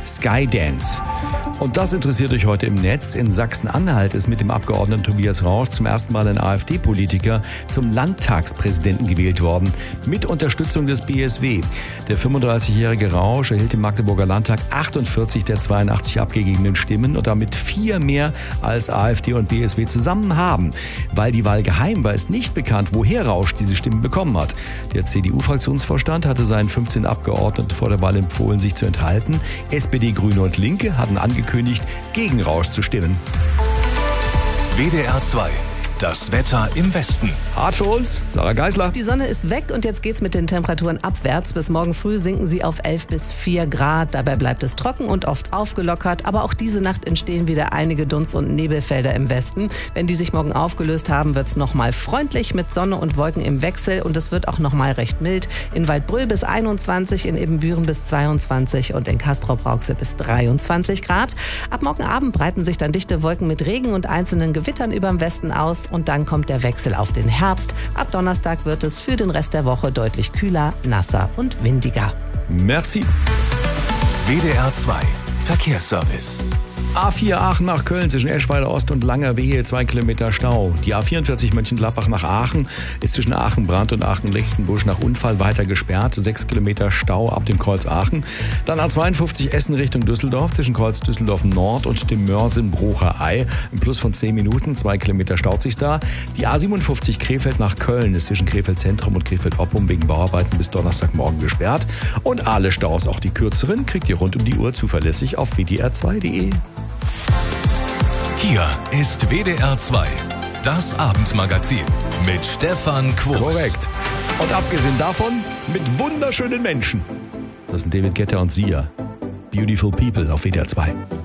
Skydance. Und das interessiert euch heute im Netz. In Sachsen-Anhalt ist mit dem Abgeordneten Tobias Rausch zum ersten Mal ein AfD-Politiker zum Landtagspräsidenten gewählt worden, mit Unterstützung des BSW. Der 35-jährige Rausch erhielt im Magdeburger Landtag 48 der 82 abgegebenen Stimmen und damit 4 mehr als AfD und BSW zusammen haben. Weil die Wahl geheim war, ist nicht bekannt, woher Rausch diese Stimmen bekommen hat. Der CDU-Fraktionsvorstand hatte seinen 15 Abgeordneten vor der Wahl empfohlen, sich zu enthalten. SPD, Grüne und Linke hatten angekündigt, gegen Rausch zu stimmen. WDR 2. Das Wetter im Westen. Hart für uns, Sarah Geisler. Die Sonne ist weg und jetzt geht's mit den Temperaturen abwärts. Bis morgen früh sinken sie auf 11 bis 4 Grad. Dabei bleibt es trocken und oft aufgelockert. Aber auch diese Nacht entstehen wieder einige Dunst- und Nebelfelder im Westen. Wenn die sich morgen aufgelöst haben, wird's nochmal freundlich mit Sonne und Wolken im Wechsel. Und es wird auch nochmal recht mild. In Waldbröl bis 21, in Ibbenbüren bis 22 und in Castrop-Rauxel bis 23 Grad. Ab morgen Abend breiten sich dann dichte Wolken mit Regen und einzelnen Gewittern überm Westen aus. Und dann kommt der Wechsel auf den Herbst. Ab Donnerstag wird es für den Rest der Woche deutlich kühler, nasser und windiger. Merci. WDR 2. Verkehrsservice. A4 Aachen nach Köln zwischen Eschweiler Ost und Langerwehe 2 Kilometer Stau. Die A44 Mönchengladbach nach Aachen ist zwischen Aachen-Brandt und Aachen-Lechtenbusch nach Unfall weiter gesperrt. 6 Kilometer Stau ab dem Kreuz Aachen. Dann A52 Essen Richtung Düsseldorf zwischen Kreuz Düsseldorf Nord und dem Mörsen-Brucher Ei. Ein Plus von 10 Minuten, 2 Kilometer staut sich da. Die A57 Krefeld nach Köln ist zwischen Krefeld Zentrum und Krefeld Oppum wegen Bauarbeiten bis Donnerstagmorgen gesperrt. Und alle Staus, auch die kürzeren, kriegt ihr rund um die Uhr zuverlässig auf wdr2.de. Hier ist WDR 2, das Abendmagazin mit Stefan Quos. Korrekt. Und abgesehen davon mit wunderschönen Menschen. Das sind David Guetta und Sia. Beautiful People auf WDR 2.